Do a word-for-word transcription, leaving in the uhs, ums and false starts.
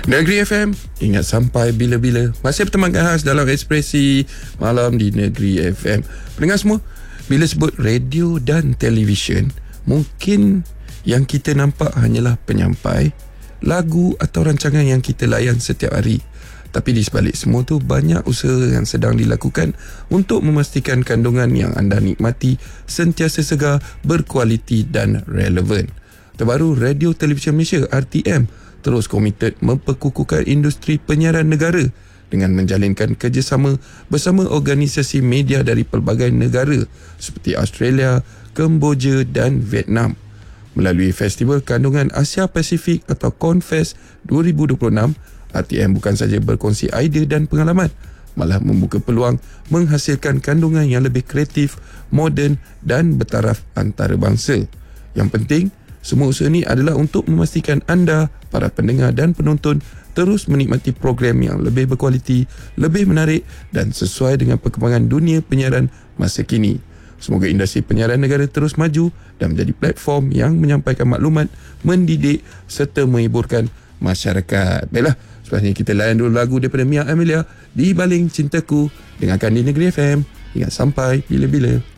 Negeri F M, ingat sampai bila-bila. Masih pertemankan khas dalam Ekspresi Malam di Negeri F M. Pendengar semua, bila sebut radio dan televisyen, mungkin yang kita nampak hanyalah penyampai, lagu atau rancangan yang kita layan setiap hari. Tapi di sebalik semua tu, banyak usaha yang sedang dilakukan untuk memastikan kandungan yang anda nikmati sentiasa segar, berkualiti dan relevan. Terbaru, Radio Televisyen Malaysia R T M terus komited memperkukuhkan industri penyiaran negara dengan menjalinkan kerjasama bersama organisasi media dari pelbagai negara seperti Australia, Kemboja dan Vietnam. Melalui Festival Kandungan Asia Pasifik atau Confest dua ribu dua puluh enam, R T M bukan saja berkongsi idea dan pengalaman, malah membuka peluang menghasilkan kandungan yang lebih kreatif, moden dan bertaraf antarabangsa. Yang penting, semua usaha ini adalah untuk memastikan anda, para pendengar dan penonton, terus menikmati program yang lebih berkualiti, lebih menarik dan sesuai dengan perkembangan dunia penyiaran masa kini. Semoga industri penyiaran negara terus maju dan menjadi platform yang menyampaikan maklumat, mendidik serta menghiburkan masyarakat. Baiklah, sebenarnya kita layan dulu lagu daripada Mia Amelia, Di Baling Cintaku. Dengarkan di Negeri F M. Ingat sampai bila-bila.